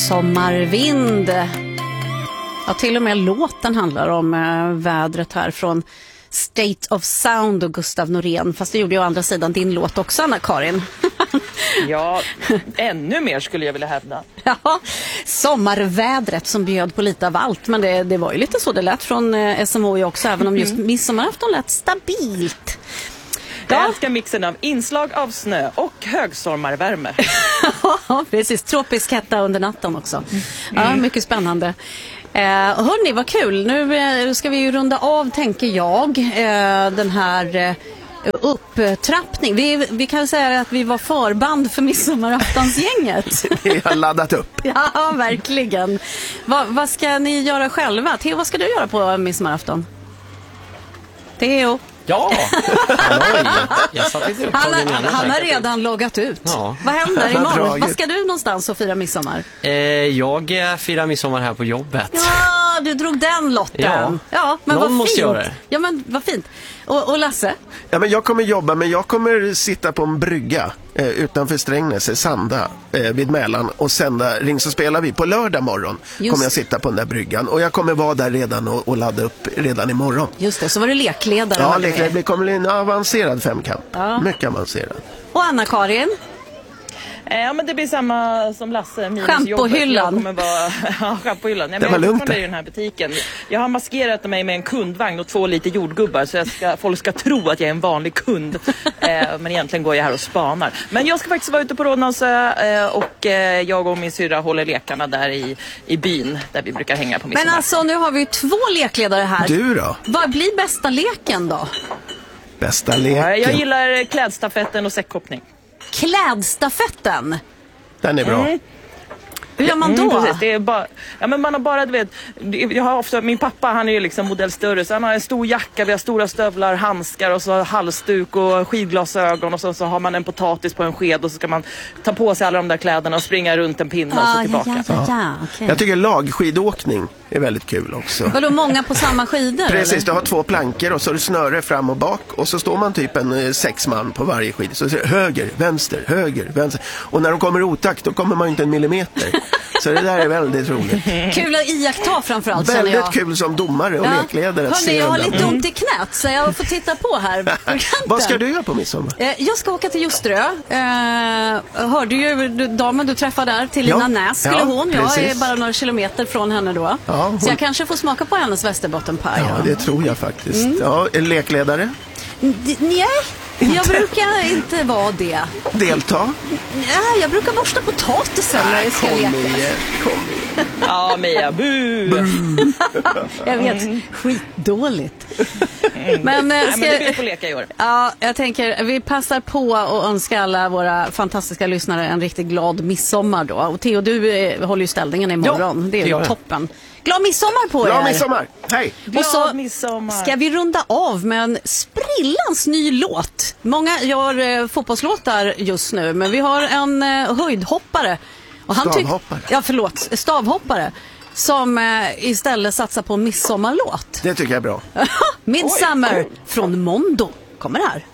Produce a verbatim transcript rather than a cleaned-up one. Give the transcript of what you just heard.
Sommarvind. Ja, till och med låten handlar om äh, vädret här från State of Sound och Gustav Norén. Fast det gjorde ju å andra sidan din låt också, Anna-Karin. Ja, ännu mer skulle jag vilja hävda. Ja, sommarvädret som bjöd på lite av allt. Men det, det var ju lite så det lät från eh, S M H också, även om just midsommarafton lät stabilt. Jag älskar mixen av inslag av snö och högsommarvärme. Ja, precis. Tropisk hetta under natten också. Ja, mycket spännande. Eh, hörni, vad kul. Nu eh, ska vi ju runda av, tänker jag, eh, den här eh, upptrappning. Vi, vi kan säga att vi var förband för midsommaraftonsgänget. Vi har laddat upp. Ja, verkligen. Va, vad ska ni göra själva? Theo, vad ska du göra på midsommarafton? Theo? Ja, jag satt inte han, har, han har redan loggat ut. Ja. Vad händer imorgon? Vad ska du någonstans och fira midsommar? Eh, jag firar midsommar här på jobbet. Ja, du drog den lotten. Ja, ja men någon vad måste fint. göra det. Ja, men vad fint. Och, och Lasse? Ja, men jag kommer jobba, men jag kommer sitta på en brygga eh, utanför Strängnäs i Sanda eh, vid Mälaren och sända Ring så spelar vi på lördag morgon. Just. Kommer jag sitta på den där bryggan och jag kommer vara där redan och, och ladda upp redan imorgon. Just det, så var du lekledare. Ja, lekledare. Det kommer bli en avancerad femkamp. Ja. Mycket avancerad. Och Anna-Karin? Ja, men det blir samma som Lasse. Schampohyllan. Kommer vara ja, schampohyllan. Jag är fortfarande i den här butiken. Jag har maskerat mig med en kundvagn och två lite jordgubbar så jag ska, folk ska tro att jag är en vanlig kund. eh, men egentligen går jag här och spanar. Men jag ska faktiskt vara ute på Rådnansö eh, och eh, jag och min syrra håller lekarna där i, i byn där vi brukar hänga på midsommar. Men alltså, nu har vi ju två lekledare här. Du då? Vad blir bästa leken då? Bästa leken? Jag gillar klädstafetten och säckhoppning. Klädstafetten? Den är bra. Mm. Hur gör man då? Mm, precis, det är bara, ja, men man har bara, du vet, jag har ofta, min pappa han är ju liksom modell större så han har en stor jacka, vi har stora stövlar, handskar och så halsduk och skidglasögon och så, så har man en potatis på en sked och så ska man ta på sig alla de där kläderna och springa runt en pinne ah, och så tillbaka. Ja, ja, ja, okay. Jag tycker lagskidåkning är väldigt kul också. Var det många på samma skidor? Precis, eller? Du har två plankor och så är det snöre fram och bak och så står man typ en eh, sex man på varje skid. Så är det höger, vänster, höger, vänster. Och när de kommer otakt då kommer man inte en millimeter. Så det där är väldigt roligt. Kul att iaktta framförallt. Väldigt kul som domare och ja. lekledare. Hörrni, jag har lite ont i knät så jag får titta på här. Vad ska du göra på midsommar? Jag ska åka till Ljusterö. Eh, hörde ju damen du träffade där, till Lina ja. Näs skulle ja, hon. Jag precis. är bara några kilometer från henne då. Ja, hon... Så jag kanske får smaka på hennes västerbottenpaj. Ja, det tror jag faktiskt. Mm. Ja, en lekledare? D- nej. Jag brukar inte vara det. Delta? Ja, jag brukar borsta potatisen när jag ska kom leka. Igen, kom igen. Ja, Mia, bu! Jag vet, skitdåligt. Mm. Men, Nej, ska... men det blir på leka i år. Ja, jag tänker, vi passar på att önska alla våra fantastiska lyssnare en riktigt glad midsommar då. Och Theo, du eh, håller ju ställningen imorgon. Ja, det är ju toppen. Glad midsommar på er! Glad midsommar! Hej! Och så midsommar. Ska vi runda av med en sprillans ny låt. Många gör eh, fotbollslåtar just nu, men vi har en eh, höjdhoppare. Och han stavhoppare? Tyck- ja, förlåt. Stavhoppare. Som eh, istället satsar på en midsommarlåt. Det tycker jag är bra. Midsummer Oj, cool. från Mondo. Kommer här.